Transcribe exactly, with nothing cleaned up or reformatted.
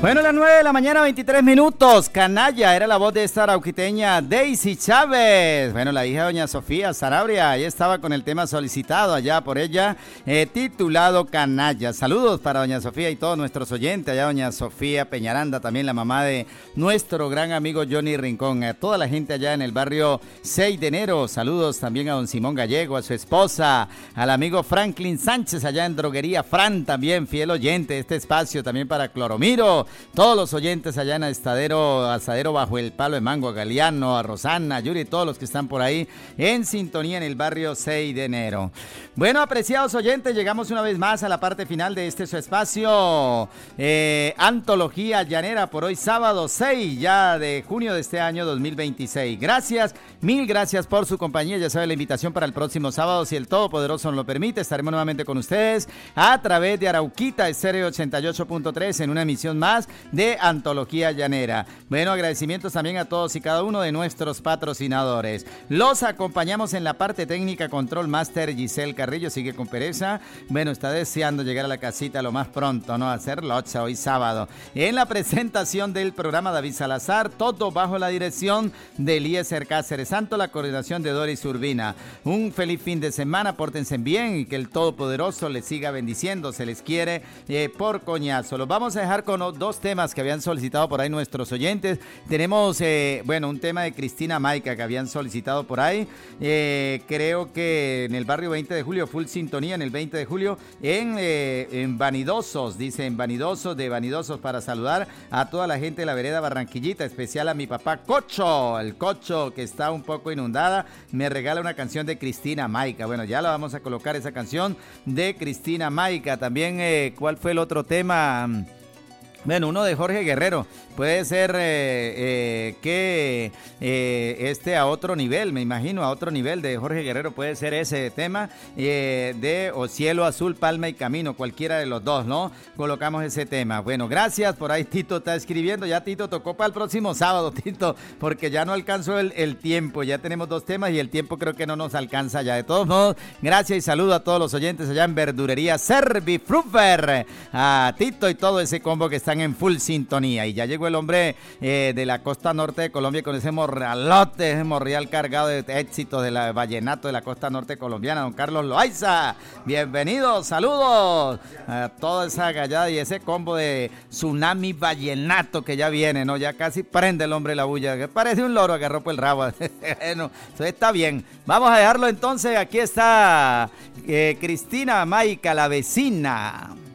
Bueno, las nueve de la mañana, veintitrés minutos. Canalla era la voz de esta arauquiteña Daisy Chávez. Bueno, la hija de doña Sofía Sanabria, ahí estaba con el tema solicitado allá por ella, eh, titulado Canalla. Saludos para doña Sofía y todos nuestros oyentes. Allá doña Sofía Peñaranda, también la mamá de nuestro gran amigo Johnny Rincón. A toda la gente allá en el barrio seis de enero. Saludos también a don Simón Gallego, a su esposa, al amigo Franklin Sánchez allá en Droguería Fran, también fiel oyente de este espacio, también para Cloromiro. Todos los oyentes allá en Asadero, Asadero Bajo el Palo de Mango, a Galeano, a Rosana, a Yuri, todos los que están por ahí en sintonía en el barrio seis de enero. Bueno, apreciados oyentes, llegamos una vez más a la parte final de este su espacio, eh, Antología Llanera, por hoy sábado seis ya de junio de este año dos mil veintiséis. Gracias, mil gracias por su compañía. Ya sabe la invitación para el próximo sábado, si el Todopoderoso nos lo permite, estaremos nuevamente con ustedes a través de Arauquita Estéreo ochenta y ocho punto tres en una emisión más de Antología Llanera. Bueno, agradecimientos también a todos y cada uno de nuestros patrocinadores. Los acompañamos en la parte técnica, Control Master Giselle Carrillo, sigue con pereza. Bueno, está deseando llegar a la casita lo más pronto, ¿no? Hacer locha hoy sábado. En la presentación del programa, David Salazar, todo bajo la dirección de Eliezer Cáceres Santo, la coordinación de Doris Urbina. Un feliz fin de semana, pórtense bien y que el Todopoderoso les siga bendiciendo, se les quiere eh, por coñazo. Los vamos a dejar con dos temas que habían solicitado por ahí nuestros oyentes. Tenemos, eh, bueno, un tema de Cristina Maica que habían solicitado por ahí. Eh, creo que en el barrio veinte de julio, full sintonía en el veinte de julio, en, eh, en Vanidosos, dice, en Vanidosos, de Vanidosos, para saludar a toda la gente de la vereda Barranquillita, especial a mi papá Cocho, el Cocho que está un poco inundada, me regala una canción de Cristina Maica. Bueno, ya la vamos a colocar, esa canción de Cristina Maica. También, eh, ¿cuál fue el otro tema? Bueno, uno de Jorge Guerrero, puede ser eh, eh, que eh, este a otro nivel, me imagino, a otro nivel de Jorge Guerrero puede ser ese tema eh, de O Cielo Azul, Palma y Camino, cualquiera de los dos, ¿no? Colocamos ese tema. Bueno, gracias, por ahí Tito está escribiendo, ya Tito tocó para el próximo sábado, Tito, porque ya no alcanzó el, el tiempo, ya tenemos dos temas y el tiempo creo que no nos alcanza ya. De todos modos, gracias y saludo a todos los oyentes allá en Verdurería Servifrufer, a Tito y todo ese combo que están en full sintonía. Y ya llegó el hombre eh, de la costa norte de Colombia con ese morralote, ese morrial cargado de éxitos de la vallenato de la costa norte colombiana, don Carlos Loaiza. Bienvenidos, saludos a toda esa gallada y ese combo de tsunami vallenato que ya viene, ¿no? Ya casi prende el hombre la bulla, que parece un loro, agarró por el rabo. Bueno, eso está bien. Vamos a dejarlo entonces, aquí está eh, Cristina Maica, la vecina.